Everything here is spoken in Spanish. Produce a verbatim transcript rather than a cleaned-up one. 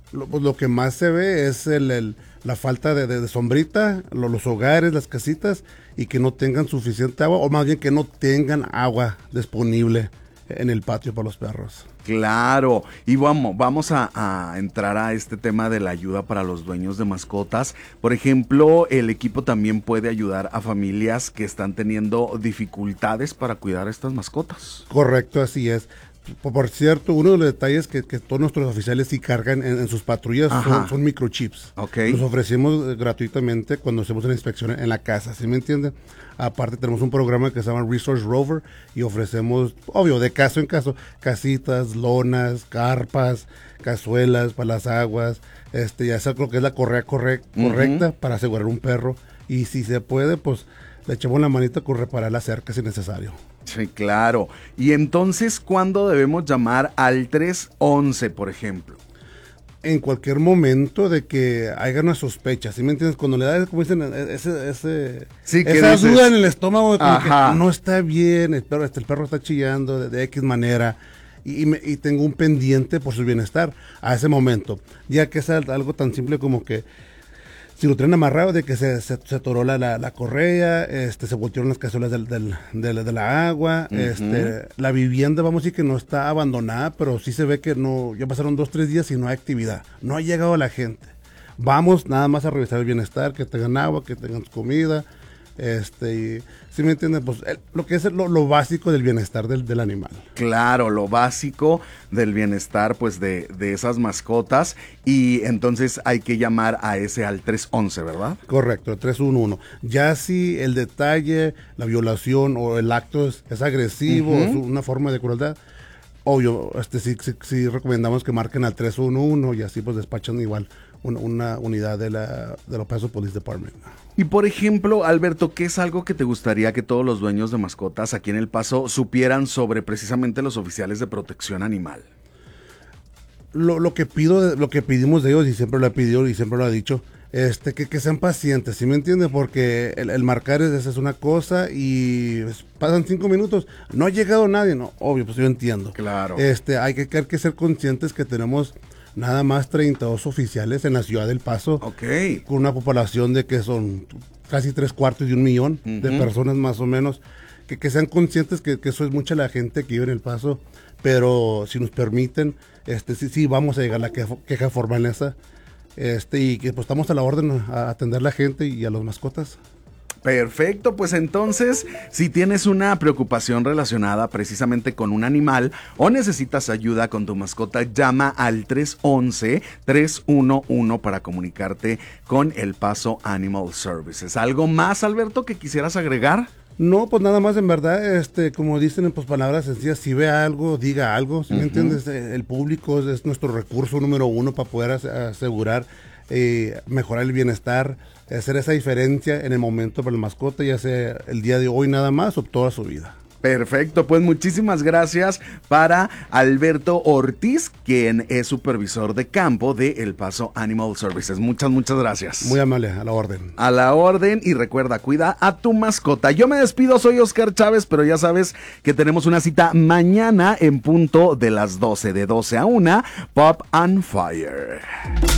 Lo, pues lo que más se ve es el, el- la falta de, de- de sombrita, lo- los hogares, las casitas, y que no tengan suficiente agua, o más bien que no tengan agua disponible en el patio para los perros. Claro, y vamos, vamos a, a entrar a este tema de la ayuda para los dueños de mascotas. Por ejemplo, el equipo también puede ayudar a familias que están teniendo dificultades para cuidar a estas mascotas. Correcto, así es. Por, por cierto, uno de los detalles que, que todos nuestros oficiales sí cargan en, en sus patrullas Ajá. son, son microchips. Ok. Los ofrecemos eh, gratuitamente cuando hacemos una inspección en la casa, ¿sí me entienden? Aparte tenemos un programa que se llama Resource Rover y ofrecemos, obvio, de caso en caso, casitas, lonas, carpas, cazuelas para las aguas, este, ya sea lo que es la correa correc- correcta Ujú. para asegurar un perro. Y si se puede, pues le echamos la manita con reparar la cerca si es necesario. Sí, claro. Y entonces, ¿cuándo debemos llamar al tres once, por ejemplo? En cualquier momento de que haya una sospecha, ¿sí me entiendes? Cuando le da, como dicen, ese, ese, Sí, que esa dices, duda en el estómago de como ajá. que no está bien, el perro, este, el perro está chillando de, de X manera, y, y, me- y tengo un pendiente por su bienestar a ese momento, ya que es al- algo tan simple como que si lo traen amarrado de que se, se, se atoró la, la, la correa, este, se voltearon las cazuelas del, del, del- de la agua, Ujú. este, la vivienda, vamos a decir que no está abandonada, pero sí se ve que no, ya pasaron dos, tres días y no hay actividad, no ha llegado la gente. Vamos nada más a revisar el bienestar, que tengan agua, que tengan comida, este, y, ¿sí me entienden? Pues el- lo que es lo, lo básico del bienestar del, del animal. Claro, lo básico del bienestar, pues, de, de esas mascotas. Y entonces hay que llamar a ese al tres once, ¿verdad? Correcto, el tres uno uno. Ya si el detalle, la violación o el acto es, es agresivo, Ujú. o es una forma de crueldad, obvio, este sí, sí, sí recomendamos que marquen al tres uno uno y así pues despachan igual una, una unidad de la de la Paso Police Department. Y por ejemplo, Alberto, ¿qué es algo que te gustaría que todos los dueños de mascotas aquí en El Paso supieran sobre precisamente los oficiales de protección animal? Lo, lo que pido, de- lo que pedimos de ellos y siempre lo he pedido y siempre lo ha dicho, este, que, que sean pacientes, ¿sí me entiendes? Porque el, el marcar es, es una cosa y pues, pasan cinco minutos, no ha llegado nadie, no, obvio, pues yo entiendo. Claro. Este, hay que, hay que ser conscientes que tenemos nada más treinta y dos oficiales en la ciudad del Paso, Ok. con una población de que son casi tres cuartos de un millón de Ujú. personas más o menos, que, que sean conscientes que, que eso es mucha la gente que vive en El Paso, pero si nos permiten, este sí, sí vamos a llegar a la queja, queja formal esa, este, y que pues estamos a la orden a atender a la gente y a las mascotas. Perfecto, pues entonces, si tienes una preocupación relacionada precisamente con un animal o necesitas ayuda con tu mascota, llama al tres once, tres uno uno para comunicarte con El Paso Animal Services. ¿Algo más, Alberto, que quisieras agregar? No, pues nada más en verdad, este, como dicen en pues, palabras sencillas, si ve algo, diga algo, ¿sí me Ujú. entiendes? Eh, El público es, es nuestro recurso número uno para poder ase- asegurar, eh, mejorar el bienestar, hacer esa diferencia en el momento para la mascota, ya sea el día de hoy nada más o toda su vida. Perfecto, pues muchísimas gracias para Alberto Ortiz, quien es supervisor de campo de El Paso Animal Services. Muchas, muchas gracias. Muy amable, a la orden. A la orden, y recuerda, cuida a tu mascota. Yo me despido, soy Oscar Chávez, pero ya sabes que tenemos una cita mañana en punto de las doce, de doce a una, Pop and Fire.